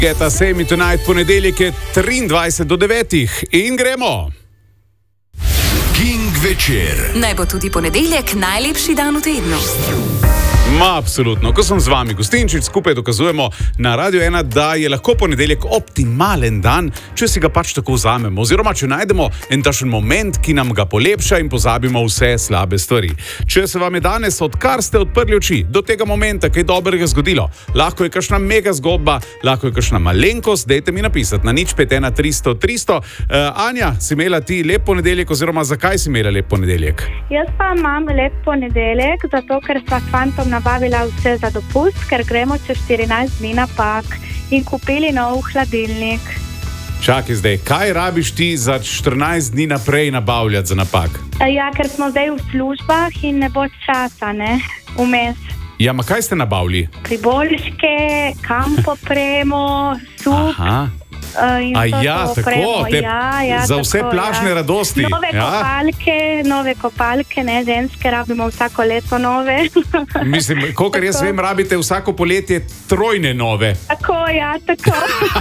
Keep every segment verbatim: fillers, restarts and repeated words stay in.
Geta Semi Tonight, ponedeljek je triindvajset do devetih in gremo. King večer. Naj bo tudi ponedeljek najlepši dan v tednu. Ma, absolutno. Ko sem z vami, Gostinčič, skupaj dokazujemo na Radio ena, da je lahko ponedeljek optimalen dan, če si ga pač tako vzamemo, oziroma če najdemo en tašen moment, ki nam ga polepša in pozabimo vse slabe stvari. Če se vam je danes, odkar ste odprli oči, do tega momenta kaj dobrega zgodilo, lahko je kakšna mega zgodba, lahko je kakšna malenkost, dejte mi napisati na nič pet ena tristo tristo. Uh, Anja, si imela ti lep ponedeljek, oziroma zakaj si imela lep ponedeljek? Jaz pa imam lep ponedeljek, zato ker sva s fantom nabavila vse za dopust, ker gremo čez štirinajst dni na Pag in kupili nov hladilnik. Čakaj zdaj, kaj rabiš ti za štirinajst dni naprej nabavljati za na Pag? Ja, ker smo zdaj v službah in ne bo časa, ne, vmes. Ja, ma kaj ste nabavili? Priboljške, kampopremo, sup. Aha. Uh, A ja, tako, te, ja, ja, za vse tako, plažne ja. radosti. Nove ja? kopalke, nove kopalke, ne, ženske rabimo vsako leto nove. Mislim, kolikor jaz vem, rabite vsako poletje trojne nove. Tako, ja, tako.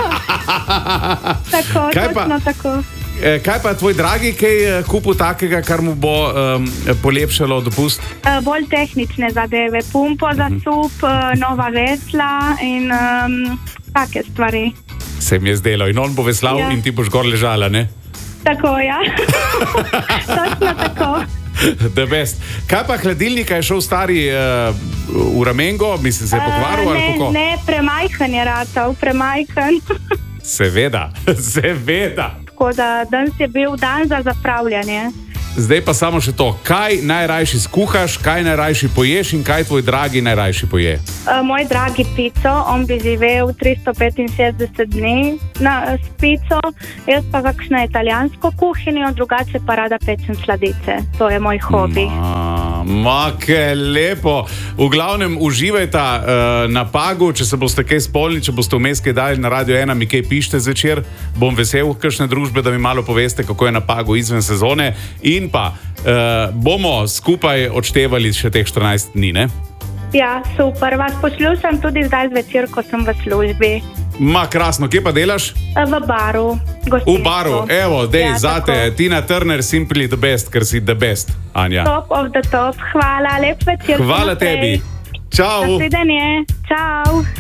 tako, Kaj pa? točno tako. Kaj pa tvoj dragi, kaj kupil takega, kar mu bo um, polepšalo dopust? Uh, bolj tehnične zadeve, pumpo za sup, uh, nova vesla in um, take stvari. Se mi je zdelo. In on bo veslal ja. In ti boš gor ležala, ne? Tako, ja. Točno tako. The best. Kaj pa hladilnika je šel stari uh, v ramengo? Mislim, se je pokvaril uh, ali ne, kako? Ne, premajhen je ratal, premajhen. Seveda, seveda. Tako da danes je bil dan za zapravljanje. Zdaj pa samo še to. Kaj najrajši skuhaš, kaj najrajši poješ in kaj tvoj dragi najrajši poje? Uh, moj dragi pico, on bi živel tristo petinšestdeset dni na, s pico, jaz pa kakšno italijansko kuhinjo, drugače pa rada pečem sladice. To je moj hobi. Ma, ma ke lepo. V glavnem uživajta uh, na Pagu, če se boste kaj spolni, če boste vmes kaj dali na Radio ena, mi kaj pište zvečer. Bom vesel kakšne družbe, da mi malo poveste, kako je na Pagu izven sezone. In pa uh, bomo skupaj odštevali še teh štirinajst dni, ne? Ja, super. Vas poslušam tudi zdaj zvečer, ko sem v službi. Ma, krasno. Kje pa delaš? V baru. V baru. Evo, dej, ja, zate. Tako. Tina Turner, simply the best, ker si the best, Anja. Top of the top. Hvala. Lep večer. Hvala tebi. Čau. Nasvidenje. Čau.